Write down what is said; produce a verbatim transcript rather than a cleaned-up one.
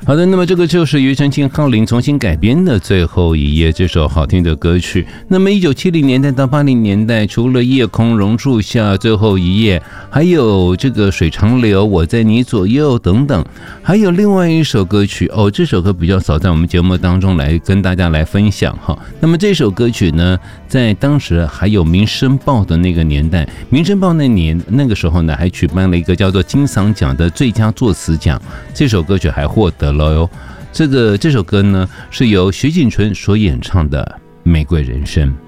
好的，那么这个就是庾澄庆、浩林重新改编的《最后一页》这首好听的歌曲。那么一九七零年代到八零年代，除了《夜空榕树下》《最后一页》，还有这个《水长流》《我在你左右》等等，还有另外一首歌曲哦，这首歌比较少在我们节目当中来跟大家来分享哈。那么这首歌曲呢，在当时还有《民生报》的那个年代，《民生报》那年那个时候呢，还举办了一个叫做金嗓奖的最佳作词奖，这首歌曲还获得了哟。这个这首歌呢，是由徐锦纯所演唱的《玫瑰人生》。